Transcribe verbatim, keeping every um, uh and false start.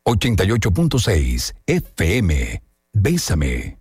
ochenta y ocho punto seis F M. Bésame.